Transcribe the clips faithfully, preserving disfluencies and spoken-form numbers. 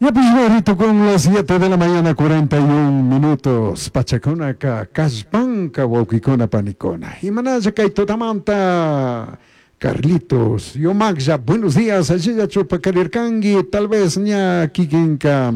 Ya pues ahorita con las siete de la mañana, cuarenta y un minutos. Pachacona ka Caspanca, Wauquicona Panicona. Y manaya Totamanta. Carlitos, yo Magja, buenos días, allí ya chupa Carircangi, tal vez ña Kikinka.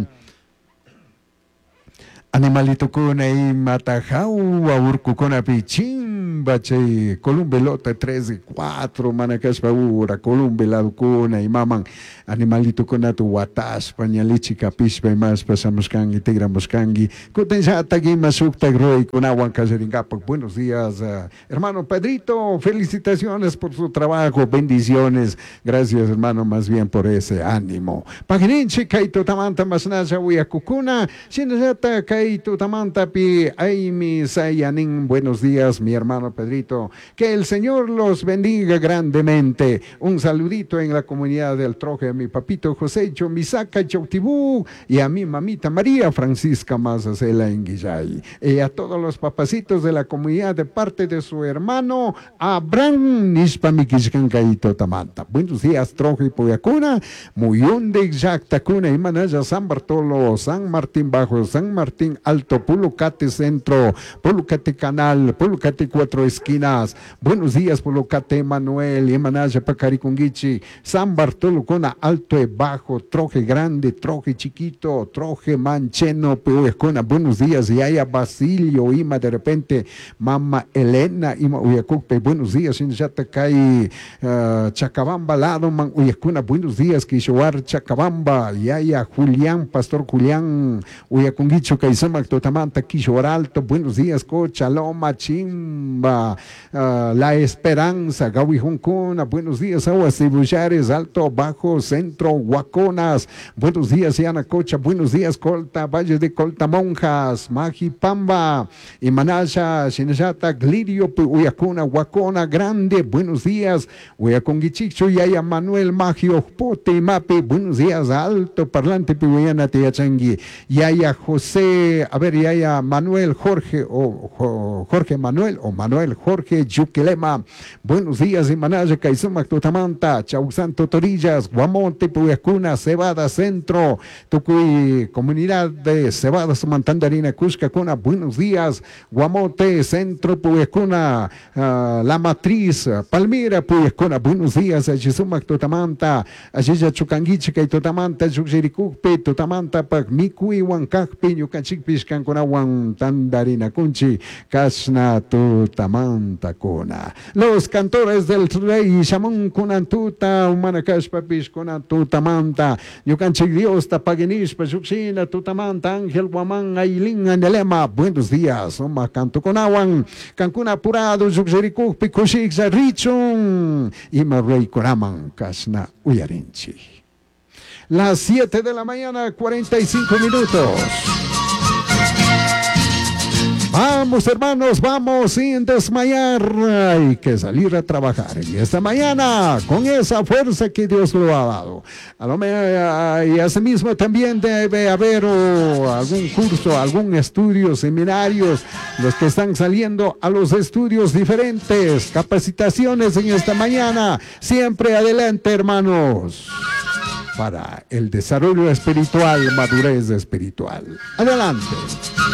Animalito con ahí matajau, aurcu con apicimba, che, columbelota tres y cuatro, manacaspaura, columbelado con ahí maman, animalito con atu watas, pañalichi capispa y más pasamos cangi, tigramos cangi, cotenjata guima sukta groi con agua caseringapa. Buenos días, uh, hermano Pedrito, felicitaciones por su trabajo, bendiciones, gracias hermano, más bien por ese ánimo. Pagininchi, kaito tamanta masnasa uyakucuna, sinajata kai Tutamantapi, Aimi Sayanin, buenos días, mi hermano Pedrito. Que el Señor los bendiga grandemente. Un saludito en la comunidad del Troje a mi papito José Chomisaca Chautibú y a mi mamita María Francisca Mazacela en Guillay. Y a todos los papacitos de la comunidad de parte de su hermano Abraham Nispamikishkankay Tutamanta. Buenos días, Troje y Poyacuna. Muy hunde exactacuna y manaya San Bartolo, San Martín Bajo, San Martín Alto, Pulucate Centro, Pulucate Canal, Pulucate Cuatro Esquinas. Buenos días, Pulucate Manuel, Emanaya Pacaricunguichi, San Bartolo Cona, Alto y Bajo, Troje Grande, Troje Chiquito, Troje Mancheno, Pehuecona. Buenos días, Yaya Basilio, Ima de repente, Mama Elena, Ima Uyacupe. Buenos días, Injatacay, uh, Chacabamba, Lado, Man Uyacuna. Buenos días, Quixoar, Chacabamba, Yaya Julián, Pastor Julián, Uyacunguicho, Kaisama, Totamanta, Quixoar Alto. Buenos días, Cocha, Loma, Chimba, uh, La Esperanza, Gawijoncona. Buenos días, Aguas de Bullares, Alto, Bajo, Centro, Huaconas. Buenos días, Yana Cocha. Buenos días, Colta, Valle de Colta Monjas, Majipamba, Imanaya, Shinajata, Glirio, Uyacuna, Huacona Grande. Buenos días, Uyaconguichicho, Yaya Manuel, Magio, Pote, Mape. Buenos días, Alto Parlante, Pihuayana, Teachangui, Yaya José, a ver, Yaya Manuel Jorge, o oh, Jorge Manuel, o Manuel Jorge Yuquilema. Buenos días, Imanaya, Caizuma, Totamanta, Chausanto Torillas, Guamonte, Puyacuna, Cebada Centro, Tucuy, Comunidad de Cebadas, Mantandarina, Cuscacuna. Buenos días, Guamonte, Centro, Puyacuna, uh, La Matriz, Palmira, Puyacuna. Buenos días, Ajizuma, Totamanta, Ajija Chucanguichica y Totamanta, Yuxericupe, Totamanta, Pagmicui, Huancacpe, Yucanchicpiscan con Aguan Tandarina Cunchi, Casna Tutamanta Cuna. Los cantores del Rey, Shamon Kunantuta, Humanacash Papish Kunantutamanta, Yucanchic Dios, Tapagenish, Pachuxina, Tutamanta, Ángel Guamán, Ailín, Anelema. Buenos días, Oma Canto con Aguan, Cancún Apurado, Yuxericuc, Picushik, Zarichun, y Marrey Coraman, Casna Uyarinchi. Las siete de la mañana, cuarenta y cinco minutos. Vamos, hermanos, vamos sin desmayar. Hay que salir a trabajar. Y esta mañana, con esa fuerza que Dios lo ha dado. A lo mejor, y asimismo también debe haber oh, algún curso, algún estudio, seminarios, los que están saliendo a los estudios diferentes, capacitaciones en esta mañana. Siempre adelante, hermanos, para el desarrollo espiritual, madurez espiritual. Adelante.